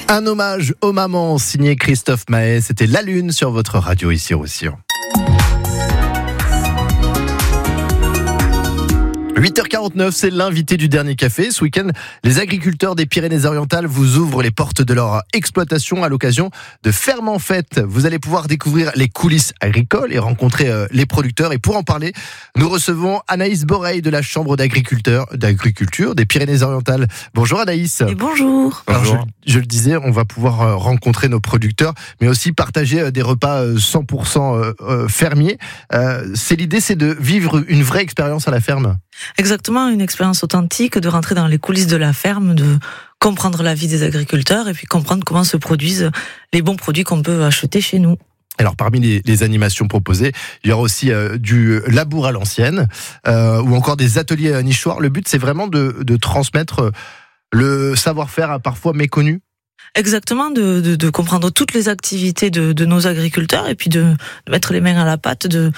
Un hommage aux mamans signé Christophe Maé. C'était La Lune sur votre radio ici au Roussillon. 8h49, c'est l'invité du dernier café. Ce week-end, les agriculteurs des Pyrénées-Orientales vous ouvrent les portes de leur exploitation à l'occasion de Ferme en Fête. Vous allez pouvoir découvrir les coulisses agricoles et rencontrer les producteurs. Et pour en parler, nous recevons Anaïs Boreil de la Chambre d'agriculture des Pyrénées-Orientales. Bonjour Anaïs. Et bonjour. Alors, je le disais, on va pouvoir rencontrer nos producteurs, mais aussi partager des repas 100% fermiers. C'est l'idée, c'est de vivre une vraie expérience à la ferme. Exactement, une expérience authentique, de rentrer dans les coulisses de la ferme, de comprendre la vie des agriculteurs et puis comprendre comment se produisent les bons produits qu'on peut acheter chez nous. Alors parmi les animations proposées, il y aura aussi du labour à l'ancienne ou encore des ateliers nichoirs. Le but, c'est vraiment de transmettre le savoir-faire parfois méconnu. Exactement, de comprendre toutes les activités de nos agriculteurs et puis de mettre les mains à la pâte, de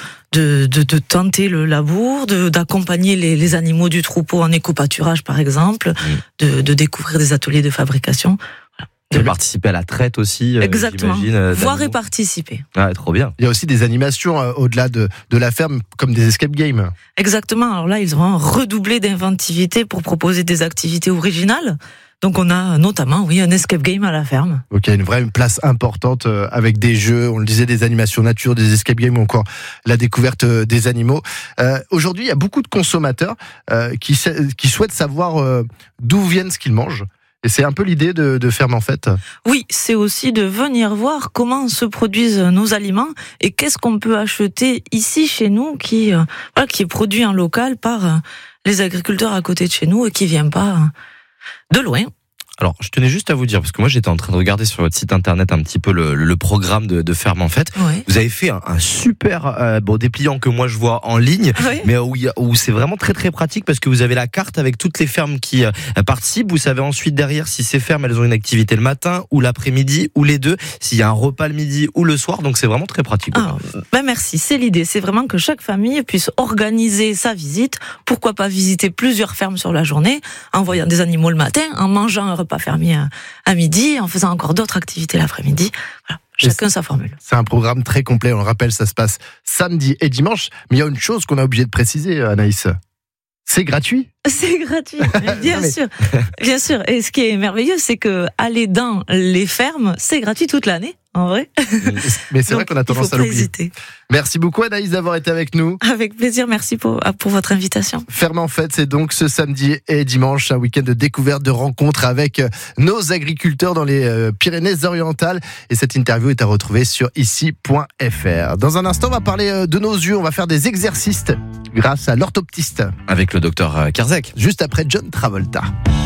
tenter le labour, d'accompagner les animaux du troupeau en éco-pâturage par exemple, de découvrir des ateliers de fabrication. De participer à la traite aussi, exactement. J'imagine. Voir et participer. Ah, trop bien. Il y a aussi des animations au-delà de la ferme, comme des escape games. Exactement, alors là ils ont redoublé d'inventivité pour proposer des activités originales. Donc on a notamment, un escape game à la ferme. Ok, une vraie place importante avec des jeux, on le disait, des animations nature, des escape games ou encore la découverte des animaux. Aujourd'hui, il y a beaucoup de consommateurs qui souhaitent savoir d'où viennent ce qu'ils mangent. Et c'est un peu l'idée de Ferme en Fête. Oui, c'est aussi de venir voir comment se produisent nos aliments et qu'est-ce qu'on peut acheter ici chez nous qui est produit en local par les agriculteurs à côté de chez nous et qui vient pas de loin. Alors, je tenais juste à vous dire, parce que moi j'étais en train de regarder sur votre site internet un petit peu le programme de Ferme en Fête. Oui. Vous avez fait un super dépliant que moi je vois en ligne, Oui. mais où c'est vraiment très très pratique parce que vous avez la carte avec toutes les fermes qui participent. Vous savez ensuite derrière si ces fermes elles ont une activité le matin ou l'après-midi ou les deux, s'il y a un repas le midi ou le soir. Donc c'est vraiment très pratique. Merci, c'est l'idée. C'est vraiment que chaque famille puisse organiser sa visite. Pourquoi pas visiter plusieurs fermes sur la journée, en voyant des animaux le matin, en mangeant un repas fermier à midi, en faisant encore d'autres activités l'après-midi. Voilà, chacun sa formule. C'est un programme très complet, on le rappelle, ça se passe samedi et dimanche. Mais il y a une chose qu'on a oublié de préciser, Anaïs. C'est gratuit. C'est gratuit, bien sûr. Bien sûr. Et ce qui est merveilleux, c'est que aller dans les fermes, c'est gratuit toute l'année, en vrai. Mais c'est vrai qu'on a tendance à l'oublier. Hésiter. Merci beaucoup Anaïs d'avoir été avec nous. Avec plaisir, merci pour votre invitation. Ferme en Fête, c'est donc ce samedi et dimanche, un week-end de découverte, de rencontres avec nos agriculteurs dans les Pyrénées-Orientales. Et cette interview est à retrouver sur ici.fr. Dans un instant, on va parler de nos yeux, on va faire des exercices grâce à l'orthoptiste. Avec le docteur Kerzek. Juste après John Travolta.